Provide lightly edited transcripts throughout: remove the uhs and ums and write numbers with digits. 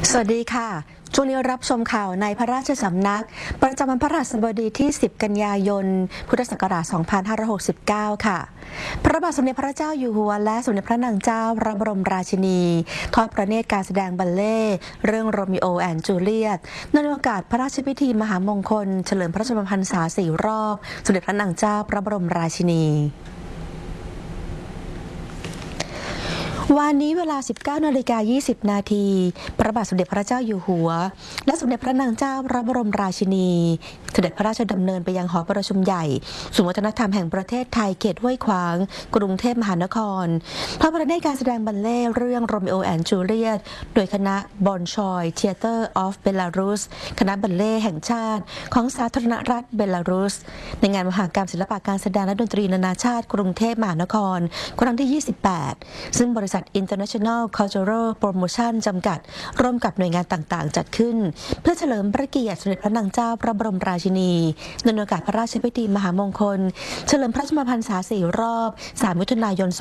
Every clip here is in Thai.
สวัสดีค่ะช่วงนี้รับชมข่าวในพระราชสำนักประจำวันพฤหัสบดีที่ 10 กันยายน พุทธศักราช 2569 ค่ะ พระบาทสมเด็จพระเจ้าอยู่หัวและสมเด็จพระนางเจ้าพระบรมราชินีทอดพระเนตรการแสดงบัลเล่ต์เรื่องโรมิโอแอนด์จูเลียตในโอกาสพระราชพิธีมหามงคลเฉลิมพระชนมพรรษา 4 รอบสมเด็จพระนางเจ้าพระบรมราชินีวันนี้เวลา 19:20 น.พระบาทสมเด็จพระเจ้าอยู่หัวและสมเด็จพระนางเจ้าพระบรมราชินีเสด็จพระราชดำเนินไปยังหอประชุมใหญ่ศูนย์วัฒนธรรมแห่งประเทศไทยเขตห้วยขวางกรุงเทพมหานครทอดพระเนตรการแสดงบัลเล่ต์เรื่องโรมิโอแอนด์จูเลียตโดยคณะบอนชอยเธียเตอร์ออฟเบลารุสคณะบัลเล่ต์แห่งชาติของสาธารณรัฐเบลารุสในงานมหกรรมศิลปะการแสดงและดนตรีนานาชาติกรุงเทพมหานครครั้งที่ 28 ซึ่งบริษัท International Cultural Promotion จำกัดร่วมกับหน่วยงานต่างๆจัดขึ้นเพื่อเฉลิมพระเกียรติสมเด็จพระนางเจ้าพระบรมราชินีในโอกาสพระราชพิธีมหามงคลเฉลิมพระชนมพรรษา 4 รอบ 3 มิถุนายน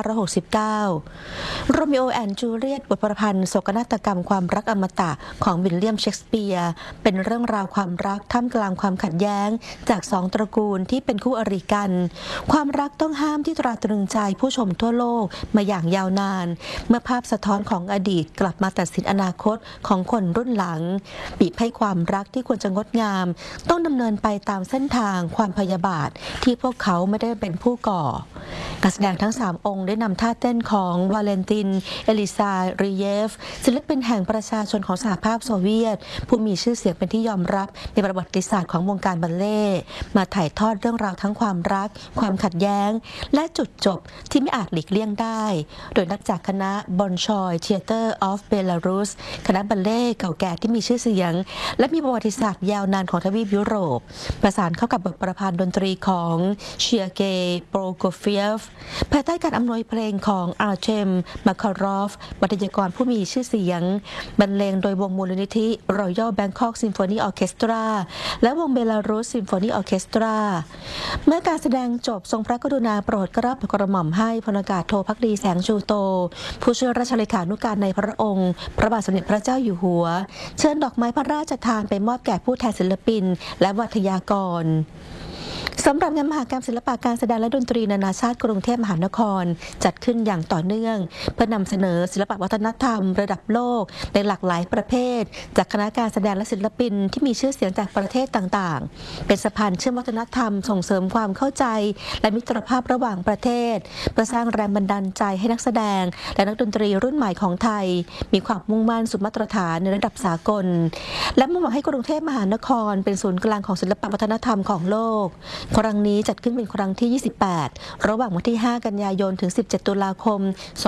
2569 โรมิโอแอนด์จูเลียตบทประพันธ์โศกนาฏกรรมความรักอมตะของวิลเลียมเชกสเปียร์เป็นเรื่องราวความรักท่ามกลางความขัดแย้งจาก2 ตระกูลที่เป็นคู่อริกันความรักต้องห้ามที่ตราตรึงใจผู้ชมทั่วโลกมาอย่างยาวนานเมื่อภาพสะท้อนของอดีตกลับมาตัดสินอนาคตของคนรุ่นหลังบีบให้ความรักที่ควรจะงดงามต้องดำเนินไปตามเส้นทางความพยาบาทที่พวกเขาไม่ได้เป็นผู้ก่อการแสดงทั้ง3องค์ได้นำท่าเต้นของวาเลนตินเอลิซารีเยฟศิลปินแห่งประชาชนของสหภาพโซเวียตผู้มีชื่อเสียงเป็นที่ยอมรับในประวัติศาสตร์ของวงการบัลเล่ต์มาถ่ายทอดเรื่องราวทั้งความรักความขัดแย้งและจุดจบที่ไม่อาจหลีกเลี่ยงได้โดยนักจากคณะบอนชอยเธียเตอร์ออฟเบลารุสคณะบัลเล่ต์เก่าแก่ที่มีชื่อเสียงและมีประวัติศาสตร์ยาวนานของทวีปยุโรปประสานเข้ากับบทประพันธ์ดนตรีของเชียเกโปรโกเฟียฟภายใต้การอำนวยเพลงของอาร์เทมมาคารอฟวัตยกรผู้มีชื่อเสียงบรรเลงโดยวงมูลนิธิ Royal Bangkok Symphony Orchestra และวงเบลารุส Symphony Orchestra เมื่อการแสดงจบทรงพระกรุณาโปรดเกล้าโปรดกระหม่อมให้พลอากาศโทภักดีแสงชูโตผู้ช่วยราชเลขานุการในพระองค์พระบาทสมเด็จพระเจ้าอยู่หัวเชิญดอกไม้พระราชทานไปมอบแก่ผู้แทนศิลปินและวิทยากรสำหรับงานมหกรรมศิลปะการแสดงและดนตรีนานาชาติกรุงเทพมหานครจัดขึ้นอย่างต่อเนื่องเพื่อนำเสนอศิลปวัฒนธรรมระดับโลกในหลากหลายประเภทจากคณะการแสดงและศิลปินที่มีชื่อเสียงจากประเทศต่างๆเป็นสะพานเชื่อมวัฒนธรรมส่งเสริมความเข้าใจและมิตรภาพระหว่างประเทศเพื่อสร้างแรงบันดาลใจให้นักแสดงและนักดนตรีรุ่นใหม่ของไทยมีความมุ่งมั่นสู่มาตรฐานในระดับสากลและมุ่งหวังให้กรุงเทพมหานครเป็นศูนย์กลางของศิลปวัฒนธรรมของโลกครั้งนี้จัดขึ้นเป็นครั้งที่ 28 ระหว่างวันที่ 5 กันยายน ถึง 17 ตุลาคม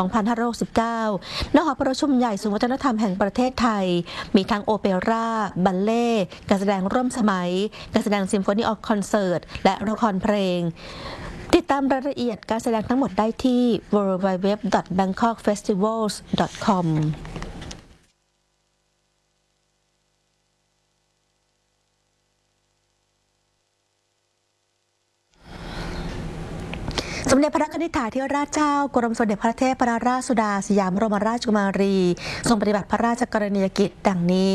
2569 ณ หอประชุมใหญ่ศูนย์วัฒนธรรมแห่งประเทศไทย มีทั้งโอเปร่า บัลเล่ต์การแสดงร่วมสมัย การแสดงซิมโฟนีออคอนเสิร์ต และละครเพลง ติดตามรายละเอียดการแสดงทั้งหมดได้ที่ www.bangkokfestivals.comสมเด็จพระนิธิถาธิราชเจ้ากรมสมเด็จพระเทพรัตนราชสุดาสยามบรมราชกุมารีทรงปฏิบัติพระราชกรณียกิจดังนี้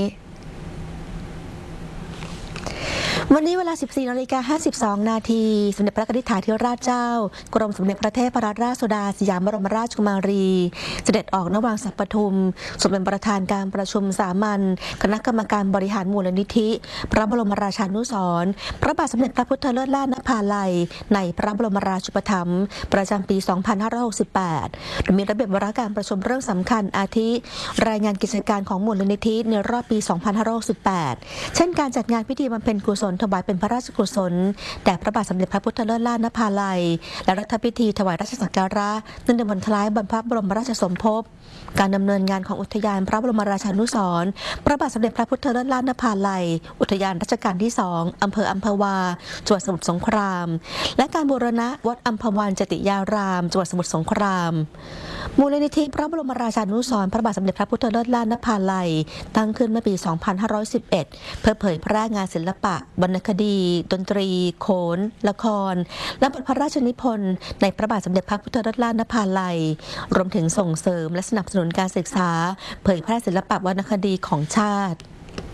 วันนี้เวลา 14:52 น.สมเด็จพระนิธิถาธิราชเจ้ากรมสมเด็จพระเทพรัตนราชสุดาสยามบรมราชกุมารีเสด็จออกณ วังสัปทุมทรงเป็นประธานการประชุมสามัญคณะกรรมการบริหารมูลนิธิพระบรมราชานุสรณ์พระบาทสมเด็จพระพุทธเลิศล่านภาลัยในพระบรมราชูปถัมภ์ประจำปี 2568 โดยมีระเบียบวาระการประชุมเรื่องสำคัญอาทิรายงานกิจการของมูลนิธิในรอบปี 2568 เช่นการจัดงานพิธีบำเพ็ญกุศลถวายเป็นพระราชกุศลแด่พระบาทสมเด็จพระพุทธเลิศล่านภาลัยและรัฐพิธีถวายราชสักการะเนื่องในวันคล้ายวันพระบรมราชสมภพการดำเนินงานของอุทยานพระบรมราชานุสรณ์พระบาทสมเด็จพระพุทธเลิศล่านภาลัยอุทยานรัชกาลที่ 2 อำเภออัมพวาจังหวัดสมุทรสงครามและการบูรณะวัดอัมพวันจติยารามจังหวัดสมุทรสงครามมูลนิธิพระบรมราชานุสรณ์พระบาทสมเด็จพระพุทธเลิศล่านภาลัยตั้งขึ้นเมื่อปี 2511 เพื่อเผยแพร่งานศิลปะวรรณคดี ดนตรี โขน ละคร และบทพระราชนิพนธ์ในพระบาทสมเด็จพระพุทธรัตนราชนภาลัยรวมถึงส่งเสริมและสนับสนุนการศึกษาเผยแพร่ศิลปะวรรณคดีของชาติ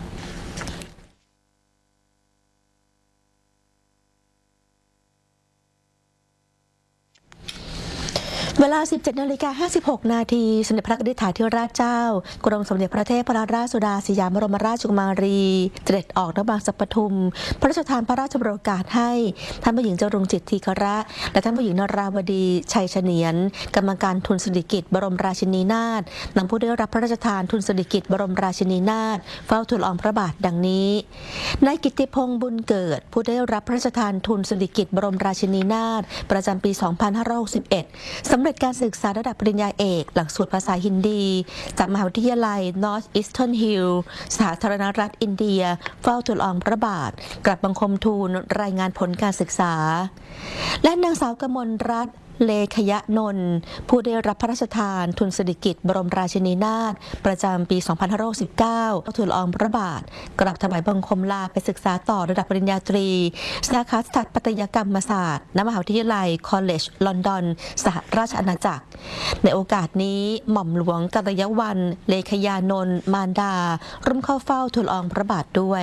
เวลา 17:56 นาทีสมเด็จพระนิธิธิราชเจ้ากรมสมเด็จพระเทพรัตนราชสุดาสยามบรมราชกุมารีเสด็จออกนบางสัปทุมพระราชทานพระราชโอกาสให้ท่านผู้หญิงจรุงจิตทีฆระและท่านผู้หญิงนราวดีชัยเฉนียนกรรมการทุนสิริกิติ์บรมราชินีนาถนำผู้ได้รับพระราชทานทุนสิริกิติ์บรมราชินีนาถเฝ้าทูลละอองพระบาทดังนี้นายกิตติพงษ์บุญเกิดผู้ได้รับพระราชทานทุนสิริกิติ์บรมราชินีนาถประจำปี 2561 สำเร็จการศึกษาระดับปริญญาเอกหลักสูตรภาษาฮินดีจากมหาวิทยาลัย Northeastern Hill สาธารณรัฐอินเดียเฝ้าทูลละอองพระบาทกราบบังคมทูลรายงานผลการศึกษาและนางสาวกมลรัตน์เลขยนนท์ผู้ได้รับพระราชทานทุนสิริกิติ์บรมราชินีนาถประจำปี 2519 ทูลละอองพระบาทกราบถวายบังคมลาไปศึกษาต่อระดับปริญญาตรีสาขาสถาปัตยกรรมศาสตร์ณมหาวิทยาลัยคอลเลจลอนดอนสหราชอาณาจักรในโอกาสนี้หม่อมหลวงกัลยวรรณเลขยานนท์มารดาร่วมเข้าเฝ้าทูลละอองพระบาทด้วย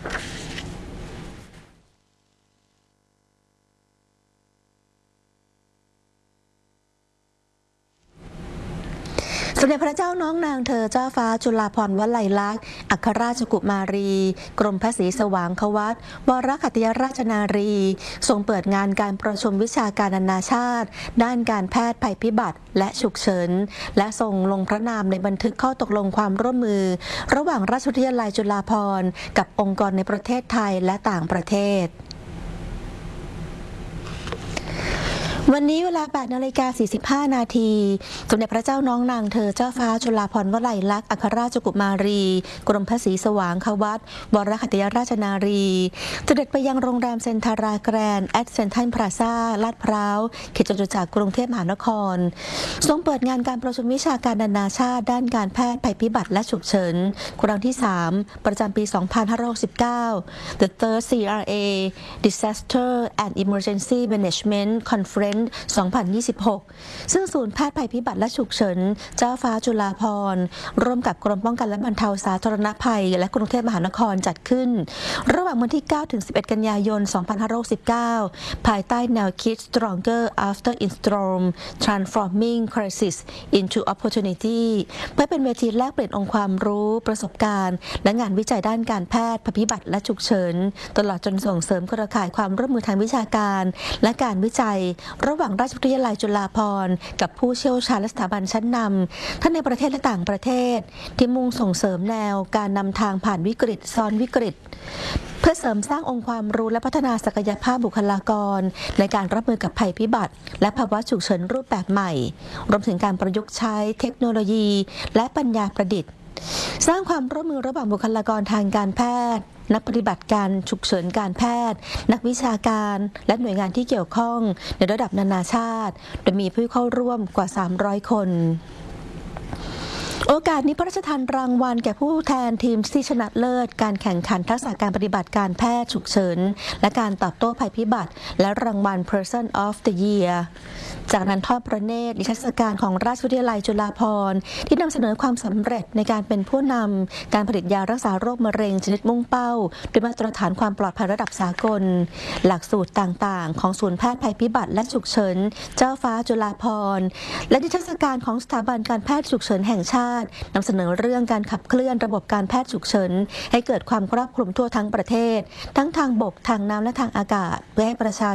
สมเด็จพระเจ้าน้องนางเธอเจ้าฟ้าจุฬาภรณ์วลัยลักษณ์อัครราชกุมารีกรมพระศรีสว่างควัตวรขัตติยราชนารีทรงเปิดงานการประชุมวิชาการนานาชาติด้านการแพทย์ภัยพิบัติและฉุกเฉินและทรงลงพระนามในบันทึกข้อตกลงความร่วมมือระหว่างราชวิทยาลัยจุฬาภรณ์กับองค์กรในประเทศไทยและต่างประเทศวันนี้เวลา 8:45 นาทีสมเด็จพระเจ้าน้องนางเธอเจ้าฟ้าจุฬาภรณ์วลัยลักษณ์อัครราชกุมารีกรมพระศรีสว่างควัตวรขัตติยราชนารีเสด็จไปยังโรงแรมเซนทาราแกรนด์แอดเซนทรัลพลาซ่าลาดพร้าวเขตจตุจักรกรุงเทพมหานครทรงเปิดงานการประชุมวิชาการนานาชาติด้านการแพทย์ภัยพิบัติและฉุกเฉินครั้งที่ 3 ประจำปี 2569 The Third CRA Disaster and Emergency Management Conference 2026 ซึ่งศูนย์แพทย์ภัยพิบัติและฉุกเฉินเจ้าฟ้าจุฬาภรณ์ร่วมกับกรมป้องกันและบรรเทาสาธารณภัยและกรุงเทพมหานครจัดขึ้นระหว่างวันที่ 9-11 กันยายน 2569 ภายใต้แนวคิด Stronger After Storm Transforming Crisis into Opportunity เพื่อเป็นเวทีแลกเปลี่ยนองค์ความรู้ประสบการณ์และงานวิจัยด้านการแพทย์ภัยพิบัติและฉุกเฉินตลอดจนส่งเสริมเครือข่ายความร่วมมือทางวิชาการและการวิจัยระหว่างราชวิทยาลัยจุฬาภรณ์กับผู้เชี่ยวชาญและสถาบันชั้นนำทั้งในประเทศและต่างประเทศที่มุ่งส่งเสริมแนวการนำทางผ่านวิกฤตซ้อนวิกฤตเพื่อเสริมสร้างองค์ความรู้และพัฒนาศักยภาพบุคลากรในการรับมือกับภัยพิบัติและภาวะฉุกเฉินรูปแบบใหม่รวมถึงการประยุกต์ใช้เทคโนโลยีและปัญญาประดิษฐ์สร้างความร่วมมือระหว่างบุคลากรทางการแพทย์นักปฏิบัติการฉุกเฉินการแพทย์นักวิชาการและหน่วยงานที่เกี่ยวข้องในระดับนานาชาติโดยมีผู้เข้าร่วมกว่า 300 คนโอกาสนี้พระราชทานรางวัลแก่ผู้แทนทีมที่ชนะเลิศการแข่งขันทักษะการปฏิบัติการแพทย์ฉุกเฉินและการตอบโต้ภัยพิบัติและรางวัล Person of the Year จากนั้นทอดพระเนตรนิทรรศการของราชวิทยาลัยจุฬาภรณ์ที่นำเสนอความสำเร็จในการเป็นผู้นำการผลิตยารักษาโรคมะเร็งชนิดมุ่งเป้าด้วยมาตรฐานความปลอดภัยระดับสากลหลักสูตรต่างๆของศูนย์แพทย์ภัยพิบัติและฉุกเฉินเจ้าฟ้าจุฬาภรณ์และนิทรรศการของสถาบันการแพทย์ฉุกเฉินแห่งชาตินำเสนอเรื่องการขับเคลื่อนระบบการแพทย์ฉุกเฉินให้เกิดความครอบคลุมทั่วทั้งประเทศทั้งทางบกทางน้ำและทางอากาศเพื่อให้ประชา